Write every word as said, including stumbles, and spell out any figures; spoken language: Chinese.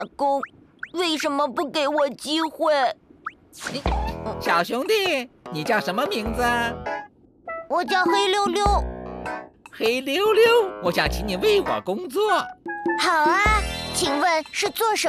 公为什么不给我机会？ 小兄弟，你叫什么名字？ 我叫黑溜溜。 黑溜溜，我想请你为我工作。 好啊，请问是做什